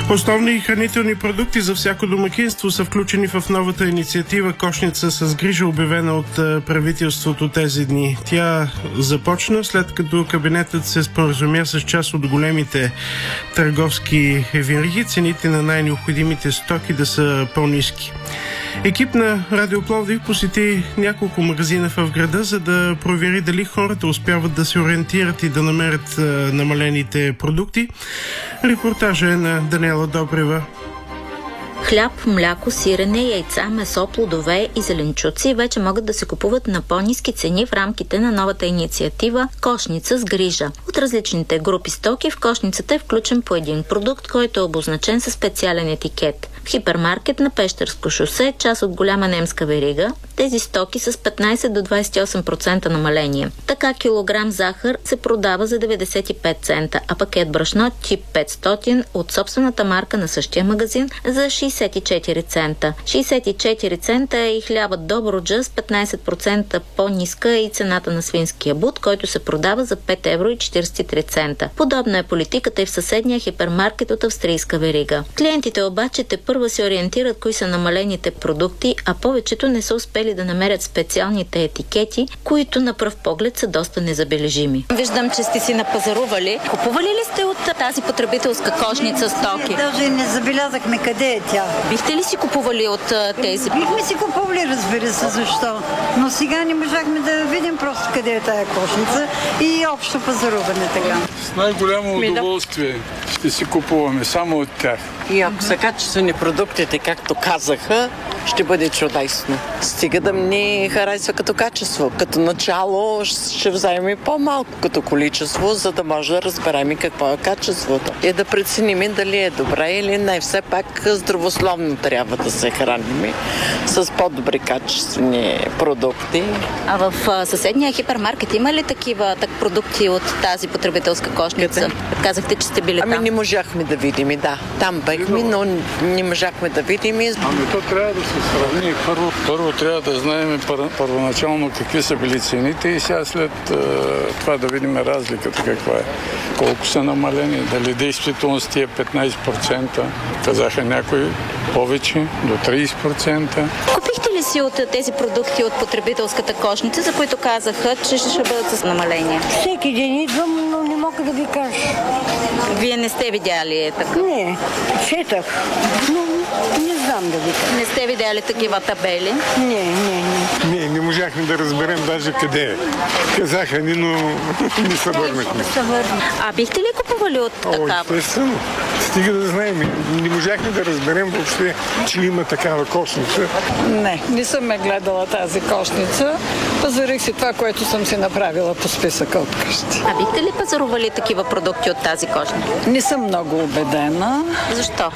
Основни хранителни продукти за всяко домакинство са включени в новата инициатива "Кошница с грижа", обявена от правителството тези дни. Тя започна след като кабинетът се споразумя с част от големите търговски вериги цените на най-необходимите стоки да са по-ниски. Екип на Радио Пловдив посети няколко магазина в града, за да провери дали хората успяват да се ориентират и да намерят намалените продукти. Репортажа е на Даниела Добрева. Хляб, мляко, сирене, яйца, месо, плодове и зеленчуци вече могат да се купуват на по-ниски цени в рамките на новата инициатива "Кошница с грижа". От различните групи стоки в кошницата е включен по един продукт, който е обозначен със специален етикет. В хипермаркет на Пещерско шосе, част от голяма немска верига, тези стоки са с 15 до 28% намаление. Така килограм захар се продава за 95 цента, а пакет брашно тип 500 от собствената марка на същия магазин за 64 цента. 64 цента е и хлябът Добруджа с 15% по-ниска и цената на свинския бут, който се продава за 5 евро и 43 цента. Подобна е политиката и в съседния хипермаркет от австрийска верига. Клиентите обаче тепърва се ориентират кои са намалените продукти, а повечето не са успели да намерят специалните етикети, които на пръв поглед са доста незабележими. Виждам, че сте си напазарували. Купували ли сте от тази потребителска кошница стоки? Даже не забелязахме къде е тя. Бихте ли си купували от тези? Бихме си купували, разбира се, защо. Но сега не можахме да видим просто къде е тая кошница и общо пазаруване така. С най-голямо удоволствие ще си купуваме само от тях. И ако са качествени продуктите, както казаха, ще бъде чудесно. Стига да ни харесва като качество. Като начало ще вземем и по-малко като количество, за да може да разберем и какво е качеството. И да преценим дали е добре или не. Все пак здравословно трябва да се храним с по-добри качествени продукти. А в съседния хипермаркет има ли такива продукти от тази потребителска кошница? Казахте, че сте били там. Не можахме да видим, да. Там бехме, но не можахме да видим. То трябва да се сравни. Първо трябва да знаем първоначално какви са били цените и сега след това да видим разликата каква е. Колко са намалени, дали действително с тия 15%, казаха някои повече, до 30%. Купихте ли си от тези продукти от потребителската кошница, за които казаха, че ще бъдат с намаление? Всеки ден идвам, но не мога да ви кажа. Вие не сте видяли така? Не, четах, но не знам да ви кажа. Не сте видяли такива табели? Не. Не можахме да разберем даже къде е. Казаха ни, но не се върнахме. А бихте ли купували от такава? Естествено. Стига да знаем. Не можахме да разберем въобще, че има такава кошница. Не съм гледала тази кошница. Пазарих си това, което съм си направила по списъка от къщи. А бихте ли пазарували такива продукти от тази кошница? Не съм много убедена. Защо?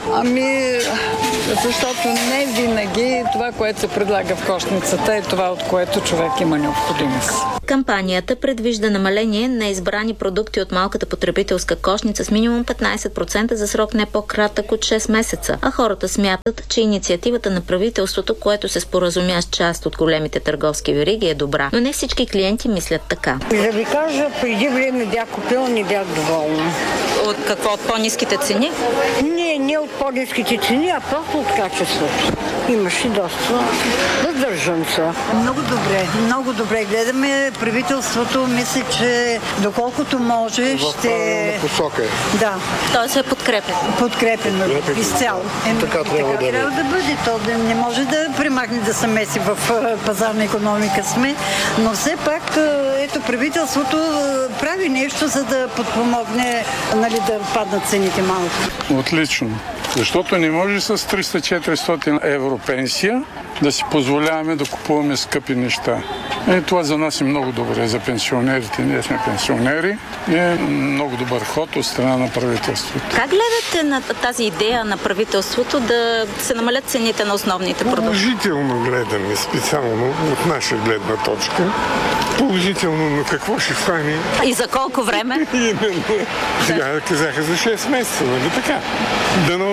Защото не винаги това, което се предлага в кошницата, е това, от което човек има необходимост. Кампанията предвижда намаление на избрани продукти от малката потребителска кошница с минимум 15% за срок не по-кратък от 6 месеца. А хората смятат, че инициативата на правителството, което се споразумя с част от големите търговски вериги, е добра. Но не всички клиенти мислят така. Да ви кажа, преди време бях купила, не бях доволна. От какво? От по-ниските цени? Не от по-ниските цени, а просто от качеството. Имаше доста. Въздържам се. Много добре гледаме. Правителството мисля, че доколкото може ще... В посока е. Да. Той се подкрепя. Подкрепено изцяло. Така трябва да бъде. То не може да премахне да се меси в пазарна икономика сме, но все пак ето правителството прави нещо, за да подпомогне, да паднат цените малко. Отлично. Защото не може с 300-400 евро пенсия да си позволяваме да купуваме скъпи неща. Това за нас е много добре, за пенсионерите. Ние сме пенсионери и е много добър ход от страна на правителството. Как гледате на тази идея на правителството да се намалят цените на основните продукти? Положително гледаме, специално от наша гледна точка. Положително, но какво ще стане? И за колко време? Именно. Сега казаха за 6 месеца, нали така? Дано да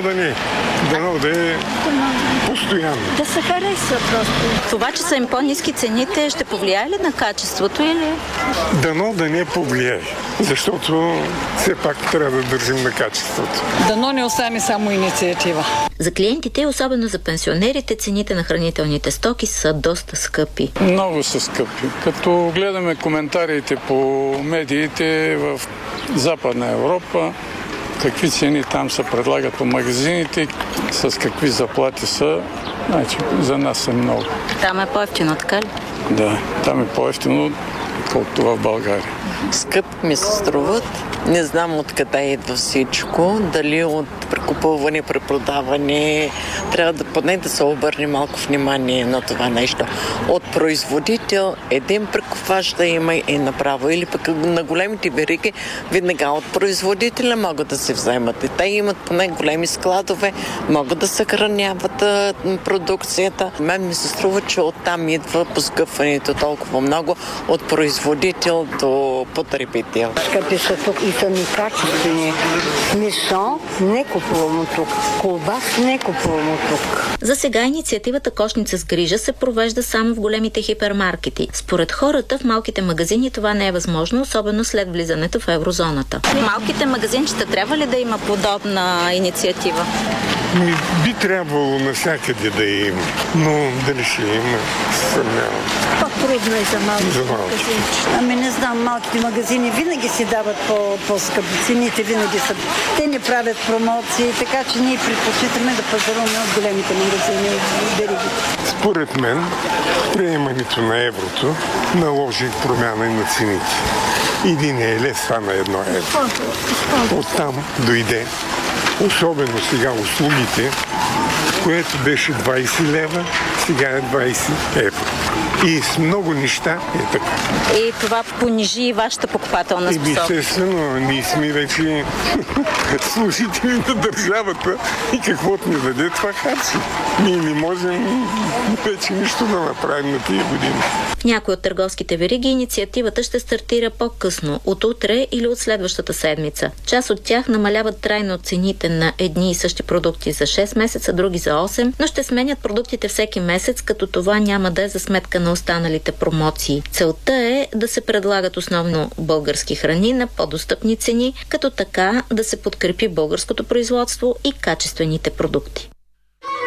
да не. Дано да е постоянно. Да се харесва просто. Това, че са им по-ниски цените, ще повлияе ли на качеството или? Дано да не повлияе, защото все пак трябва да държим на качеството. Дано не остане само инициатива. За клиентите, особено за пенсионерите, цените на хранителните стоки са доста скъпи. Много са скъпи. Като гледаме коментарите по медиите в Западна Европа, какви цени там се предлагат по магазините, с какви заплати са, значи за нас са много. Там е по-евтино, така ли? Да, там е по-евтино, колкото в България. Скъп ми се струват. Не знам откъде идва всичко. Дали от прекупуване, препродаване. Трябва да поне да се обърне малко внимание на това нещо. От производител един прекупвач да има и направо. Или пък на големите вериги веднага от производителя могат да се вземат. И те имат поне големи складове, могат да съхраняват продукцията. Мен ми се струва, че оттам идва поскъпването толкова много от производител до потребител. Скъпи са тук и са некачествени. Месо не купувам от тук. Колбас не купувам от тук. За сега инициативата Кошница с грижа се провежда само в големите хипермаркети. Според хората в малките магазини това не е възможно, особено след влизането в еврозоната. В малките магазинчета трябва ли да има подобна инициатива? Би трябвало навсякъде да има, но дали ще има, съмнявам. По-трудно е за малки магазини. Ами не знам, малките магазини винаги си дават по-скъпи. Цените винаги са. Те не правят промоции, така че ние предпочитаме да пазаруваме от големите магазини, от веригите. Според мен, приемането на еврото наложи промяна и на цените. 1 лев стана 1 евро. Оттам дойде, особено сега услугите, което беше 20 лева, сега е 20 евро. И с много неща е така. И това понижи и вашата покупателна способност. Естествено, ние сме вече служители на държавата и каквото ни даде, това харчи. Ние не можем вече нищо да направим на тия години. В някои от търговските вериги инициативата ще стартира по-късно, от утре или от следващата седмица. Част от тях намаляват трайно цените на едни и същи продукти за 6 месеца, други за 8, но ще сменят продуктите всеки месец, като това няма да е за сметка на останалите промоции. Целта е да се предлагат основно български храни на по-достъпни цени, като така да се подкрепи българското производство и качествените продукти.